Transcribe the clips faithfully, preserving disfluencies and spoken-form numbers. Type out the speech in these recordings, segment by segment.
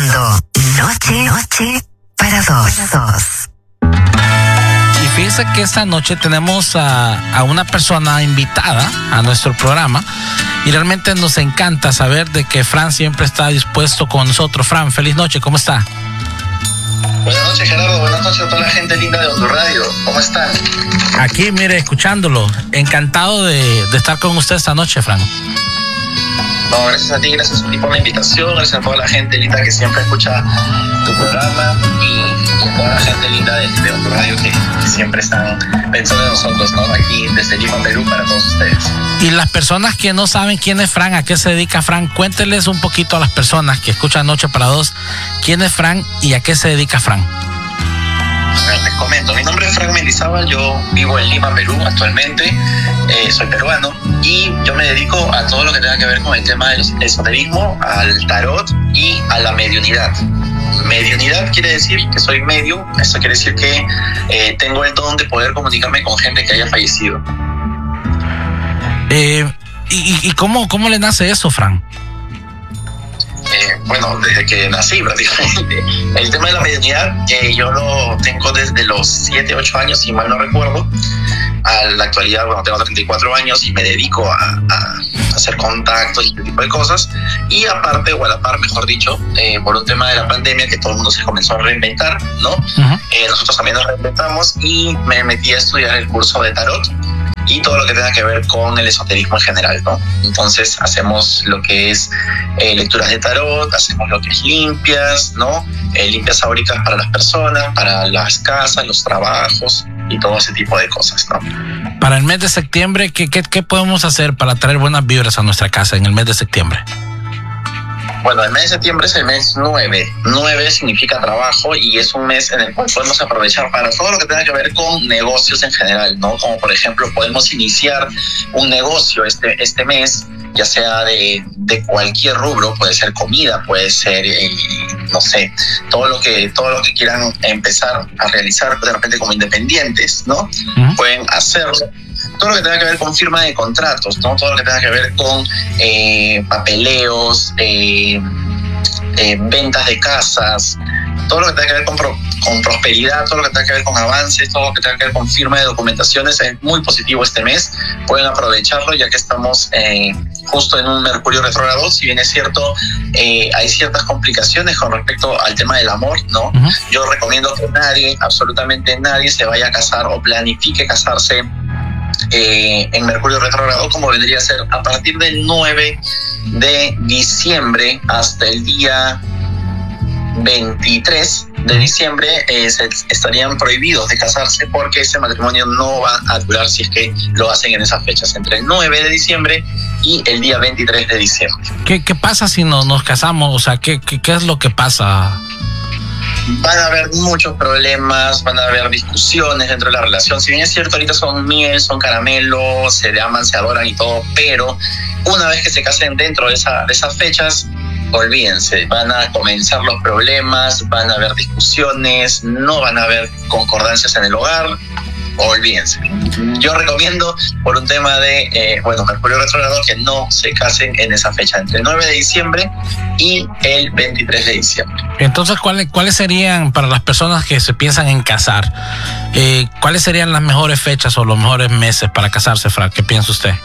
escuchando Noche, Noche para dos. dos. Y fíjense que esta noche tenemos a, a una persona invitada a nuestro programa y realmente nos encanta saber de que Fran siempre está dispuesto con nosotros. Fran, feliz noche, ¿cómo está? Buenas noches, Gerardo. Buenas noches a toda la gente linda de Hondur Radio. ¿Cómo están? Aquí, mire, escuchándolo. Encantado de, de estar con usted esta noche, Fran. No, gracias a ti, gracias a ti por la invitación, gracias a toda la gente linda que siempre escucha tu programa y, y a toda la gente linda de, de Hondur Radio que, que siempre están pensando en nosotros, ¿no? Aquí desde Lima, Perú, para todos ustedes. Y las personas que no saben quién es Fran, a qué se dedica Fran, cuénteles un poquito a las personas que escuchan Noche para Dos, quién es Fran y a qué se dedica Fran. Les comento, mi nombre es Fran Mendizábal, yo vivo en Lima, Perú actualmente, eh, soy peruano y yo me dedico a todo lo que tenga que ver con el tema del esoterismo, al tarot y a la mediunidad. Mediunidad quiere decir que soy medium, eso quiere decir que eh, tengo el don de poder comunicarme con gente que haya fallecido. Eh, ¿Y, y cómo, cómo le nace eso, Fran? Eh, bueno, desde que nací prácticamente. El tema de la mediunidad eh, yo lo tengo desde los siete, ocho años, si mal no recuerdo. A la actualidad, bueno, tengo treinta y cuatro años y me dedico a, a hacer contactos y este tipo de cosas. Y aparte, o a la par, mejor dicho, eh, por un tema de la pandemia que todo el mundo se comenzó a reinventar, ¿no? Uh-huh. Eh, nosotros también nos reinventamos y me metí a estudiar el curso de tarot y todo lo que tenga que ver con el esoterismo en general, ¿no? Entonces hacemos lo que es eh, lecturas de tarot, hacemos lo que es limpias, ¿no? Eh, limpias áuricas para las personas, para las casas, los trabajos y todo ese tipo de cosas, ¿no? Para el mes de septiembre, ¿qué, qué, qué podemos hacer para traer buenas vibras a nuestra casa en el mes de septiembre? Bueno, el mes de septiembre es el mes nueve. nueve significa trabajo y es un mes en el cual podemos aprovechar para todo lo que tenga que ver con negocios en general, ¿no? Como por ejemplo, podemos iniciar un negocio este, este mes, ya sea de, de cualquier rubro, puede ser comida, puede ser, eh, no sé, todo lo que todo lo que quieran empezar a realizar de repente como independientes, ¿no? Uh-huh. Pueden hacerlo. Todo lo que tenga que ver con firma de contratos, ¿no? Todo lo que tenga que ver con eh, papeleos, eh, eh, ventas de casas, todo lo que tenga que ver con, pro, con prosperidad, todo lo que tenga que ver con avances, todo lo que tenga que ver con firma de documentaciones es muy positivo este mes. Pueden aprovecharlo ya que estamos eh, justo en un Mercurio retrógrado. Si bien es cierto, eh, hay ciertas complicaciones con respecto al tema del amor, ¿no? Uh-huh. Yo recomiendo que nadie, absolutamente nadie, se vaya a casar o planifique casarse Eh, en Mercurio retrógrado, como vendría a ser a partir del nueve de diciembre hasta el día veintitrés de diciembre eh, se estarían prohibidos de casarse porque ese matrimonio no va a durar si es que lo hacen en esas fechas, entre el nueve de diciembre y el día veintitrés de diciembre. ¿Qué, qué pasa si no nos casamos? O sea, ¿qué, qué, qué es lo que pasa? Van a haber muchos problemas, van a haber discusiones dentro de la relación. Si bien es cierto, ahorita son miel, son caramelos, se aman, se adoran y todo, pero una vez que se casen dentro de, esa, de esas fechas, olvídense, van a comenzar los problemas, van a haber discusiones, no van a haber concordancias en el hogar, olvídense. Yo recomiendo, por un tema de, eh, bueno, Mercurio retrógrado, que no se casen en esa fecha, entre el nueve de diciembre y el veintitrés de diciembre. Entonces, ¿cuáles, cuáles serían, para las personas que se piensan en casar, eh, cuáles serían las mejores fechas o los mejores meses para casarse, Frank? ¿Qué piensa usted?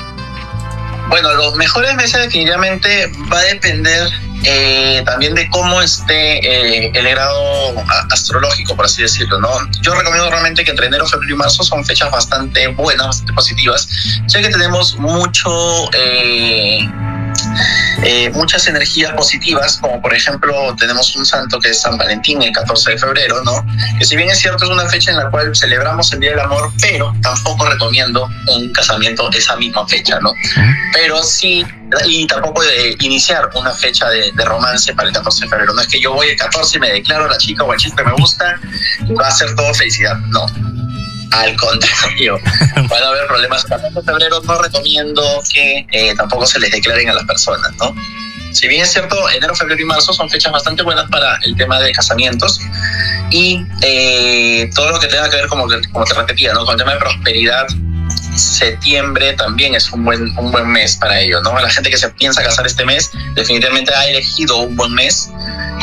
Bueno, los mejores meses definitivamente va a depender eh, también de cómo esté eh, el grado astrológico, por así decirlo, ¿no? Yo recomiendo realmente que entre enero, febrero y marzo son fechas bastante buenas, bastante positivas, ya que tenemos mucho... Eh, Eh, muchas energías positivas, como por ejemplo tenemos un santo que es San Valentín, el catorce de febrero, ¿no? Que si bien es cierto es una fecha en la cual celebramos el Día del Amor, pero tampoco recomiendo un casamiento esa misma fecha, ¿no? Pero sí, y tampoco de iniciar una fecha de, de romance para el catorce de febrero. No es que yo voy el catorce y me declaro a la chica o al chico que me gusta y va a ser todo felicidad, no. Al contrario, van a haber problemas. El catorce de febrero no recomiendo que eh, tampoco se les declaren a las personas, ¿no? Si bien es cierto, enero, febrero y marzo son fechas bastante buenas para el tema de casamientos y eh, todo lo que tenga que ver, como, como te repetía, ¿no? Con el tema de prosperidad, septiembre también es un buen, un buen mes para ello, ¿no? La gente que se piensa casar este mes definitivamente ha elegido un buen mes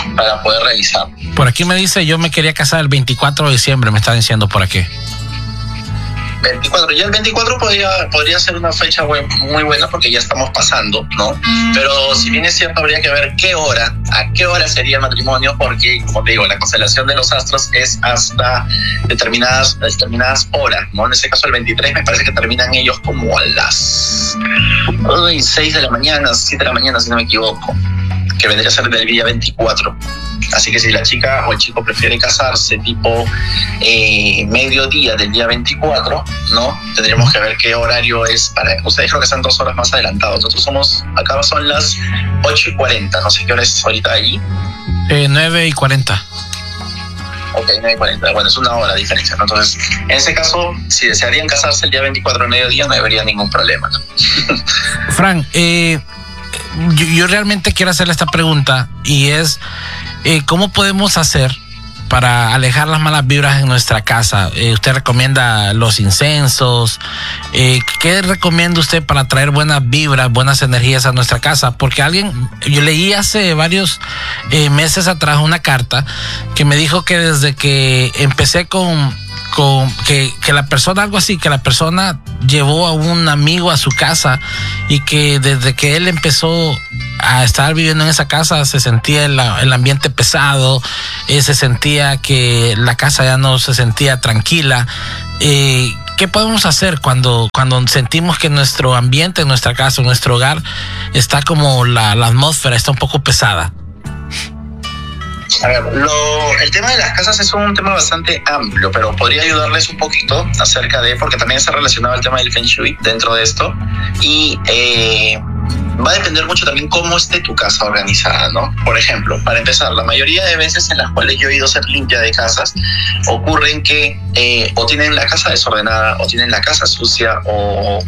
para poder realizarlo. Por aquí me dice, yo me quería casar el veinticuatro de diciembre, me está diciendo por aquí. veinticuatro, ya el veinticuatro podría, podría ser una fecha muy buena porque ya estamos pasando, ¿no? Pero si bien es cierto, habría que ver qué hora, a qué hora sería el matrimonio, porque, como te digo, la constelación de los astros es hasta determinadas, determinadas horas, ¿no? En este caso, el veintitrés me parece que terminan ellos como a las seis de la mañana, siete de la mañana, si no me equivoco, que vendría a ser del día veinticuatro. Así que si la chica o el chico prefiere casarse tipo eh, mediodía del día veinticuatro, ¿no? Tendríamos que ver qué horario es para... Ustedes creo que están dos horas más adelantados. Nosotros somos... Acá son las ocho y cuarenta. No sé qué hora es ahorita allí. Eh, nueve y cuarenta. Ok, nueve y cuarenta. Bueno, es una hora de diferencia, ¿no? Entonces, en ese caso, si desearían casarse el día veinticuatro al mediodía, no habría ningún problema, ¿no? Fran, eh, yo, yo realmente quiero hacerle esta pregunta y es... Eh, ¿Cómo podemos hacer para alejar las malas vibras en nuestra casa? Eh, ¿Usted recomienda los incensos? Eh, ¿Qué recomienda usted para traer buenas vibras, buenas energías a nuestra casa? Porque alguien, yo leí hace varios eh, meses atrás una carta que me dijo que desde que empecé con... con que, que la persona, algo así, que la persona llevó a un amigo a su casa y que desde que él empezó a estar viviendo en esa casa se sentía el, el ambiente pesado, eh, se sentía que la casa ya no se sentía tranquila. Eh, ¿Qué podemos hacer cuando, cuando sentimos que nuestro ambiente, nuestra casa, nuestro hogar está como la, la atmósfera está un poco pesada? A ver, lo, el tema de las casas es un tema bastante amplio, pero podría ayudarles un poquito acerca de, porque también está relacionado al tema del Feng Shui dentro de esto, y eh, va a depender mucho también cómo esté tu casa organizada, ¿no? Por ejemplo, para empezar, la mayoría de veces en las cuales yo he ido a hacer limpia de casas, ocurren que eh, o tienen la casa desordenada, o tienen la casa sucia, o...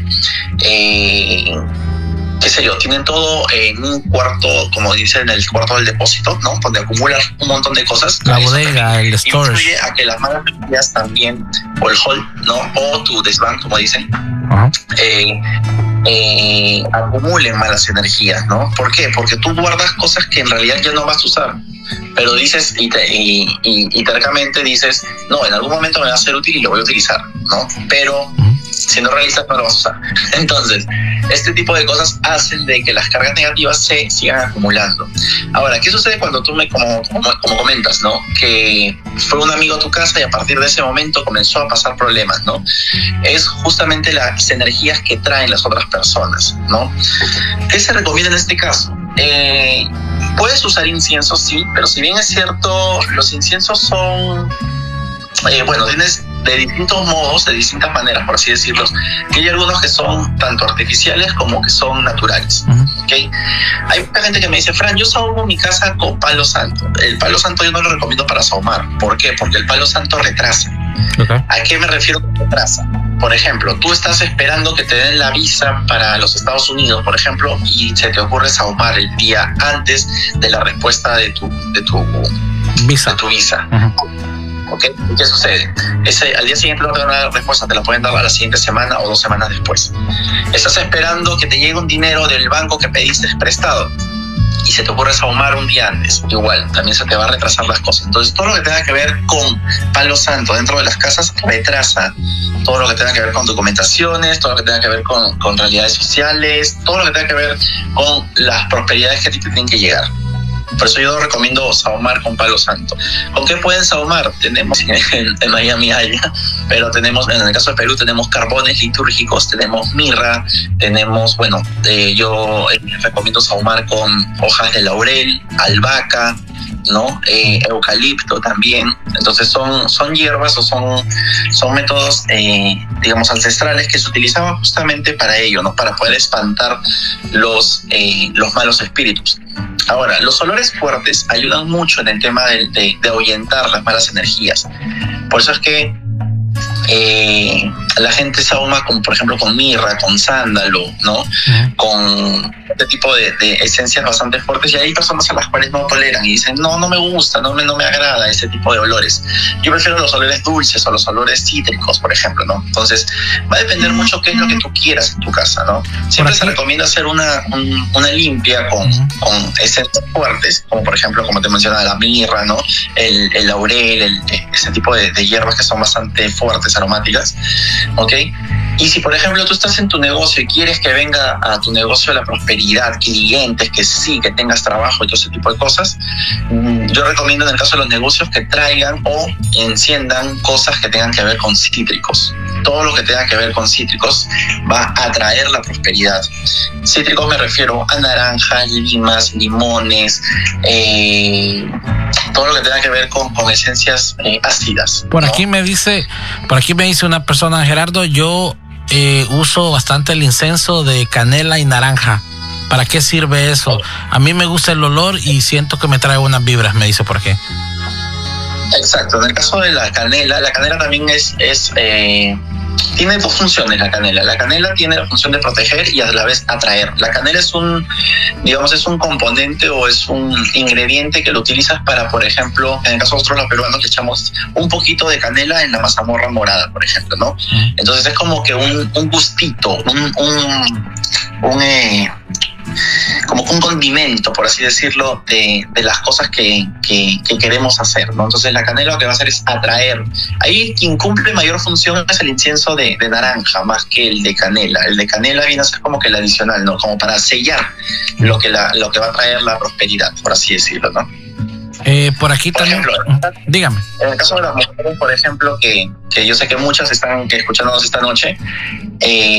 Eh, qué sé yo, tienen todo en un cuarto, como dicen, el cuarto del depósito, ¿no? Donde acumulan un montón de cosas. La bodega, el storage. Influye a que las malas energías también, o el hall, ¿no? O tu desván, como dicen, Uh-huh. eh, eh, acumulen malas energías, ¿no? ¿Por qué? Porque tú guardas cosas que en realidad ya no vas a usar, pero dices y, te, y, y, y tercamente dices, no, en algún momento me va a ser útil y lo voy a utilizar, ¿no? Pero uh-huh. si no realizas, no lo vas a usar. Entonces, este tipo de cosas hacen de que las cargas negativas se sigan acumulando. Ahora, ¿qué sucede cuando tú me, como, como, como comentas, ¿no? Que fue un amigo a tu casa y a partir de ese momento comenzó a pasar problemas, ¿no? Es justamente las energías que traen las otras personas, ¿no? ¿Qué se recomienda en este caso? Eh, puedes usar incienso, sí, pero si bien es cierto, los inciensos son... Eh, bueno, tienes de distintos modos, de distintas maneras, por así decirlo. Que hay algunos que son tanto artificiales como que son naturales. Uh-huh. ¿Okay? Hay mucha gente que me dice, Fran, yo sahumo mi casa con palo santo. El palo santo yo no lo recomiendo para sahumar. ¿Por qué? Porque el palo santo retrasa. Okay. ¿A qué me refiero con retrasa? Por ejemplo, tú estás esperando que te den la visa para los Estados Unidos, por ejemplo, y se te ocurre sahumar el día antes de la respuesta de tu, de tu visa. De tu visa. Uh-huh. ¿Okay? ¿Qué sucede? Ese, al día siguiente no te van a dar respuesta, te la pueden dar a la siguiente semana o dos semanas después. Estás esperando que te llegue un dinero del banco que pediste prestado y se te ocurre sahumar un día antes. Igual, también se te va a retrasar las cosas. Entonces, todo lo que tenga que ver con palo santo dentro de las casas retrasa. Todo lo que tenga que ver con documentaciones, todo lo que tenga que ver con, con realidades sociales, todo lo que tenga que ver con las prosperidades que a ti te tienen que llegar. Por eso yo recomiendo sahumar con palo santo. ¿Con qué pueden sahumar? Tenemos en, en Miami allá, pero tenemos, en el caso de Perú, tenemos carbones litúrgicos, tenemos mirra, tenemos, bueno, eh, yo eh, recomiendo sahumar con hojas de laurel, albahaca, ¿no? Eh, eucalipto también. Entonces son, son hierbas o son, son métodos, eh, digamos, ancestrales que se utilizaban justamente para ello, ¿no? Para poder espantar los, eh, los malos espíritus. Ahora, los olores fuertes ayudan mucho en el tema de, de, de ahuyentar las malas energías. Por eso es que eh, la gente se ahuma, con, por ejemplo, con mirra, con sándalo, ¿no? Uh-huh. Con este tipo de, de esencias bastante fuertes, y hay personas a las cuales no toleran y dicen, no, no me gusta, no me, no me agrada ese tipo de olores. Yo prefiero los olores dulces o los olores cítricos, por ejemplo, ¿no? Entonces, va a depender mucho qué es lo que tú quieras en tu casa, ¿no? Siempre se recomienda hacer una, un, una limpia con, uh-huh. con esencias fuertes, como por ejemplo, como te mencionaba, la mirra, ¿no? El, el laurel, el, ese tipo de, de hierbas que son bastante fuertes, aromáticas, ¿ok? Y si, por ejemplo, tú estás en tu negocio y quieres que venga a tu negocio la prosperidad, clientes, que sí, que tengas trabajo y todo ese tipo de cosas, yo recomiendo en el caso de los negocios que traigan o enciendan cosas que tengan que ver con cítricos. Todo lo que tenga que ver con cítricos va a atraer la prosperidad. Cítricos me refiero a naranjas, limas, limones, eh, todo lo que tenga que ver con, con esencias eh, ácidas. Por ¿no? aquí me dice, por aquí me dice una persona, Gerardo, yo eh, uso bastante el incienso de canela y naranja. ¿Para qué sirve eso? A mí me gusta el olor y siento que me trae unas vibras, me dice por qué. Exacto, en el caso de la canela, la canela también es, es eh, tiene dos funciones la canela. La canela tiene la función de proteger y a la vez atraer. La canela es un, digamos, es un componente o es un ingrediente que lo utilizas para, por ejemplo, en el caso de nosotros los peruanos le echamos un poquito de canela en la mazamorra morada, por ejemplo, ¿no? Entonces es como que un, un gustito, un, un, un eh, como un condimento, por así decirlo, de, de las cosas que, que, que queremos hacer, ¿no? Entonces la canela lo que va a hacer es atraer. Ahí quien cumple mayor función es el incienso de, de naranja, más que el de canela. El de canela viene a ser como que el adicional, ¿no? Como para sellar lo que, la, lo que va a traer la prosperidad, por así decirlo, ¿no? Eh, por aquí por también. Ejemplo, dígame. En el caso de las mujeres, por ejemplo, que, que yo sé que muchas están que escuchándonos esta noche, eh,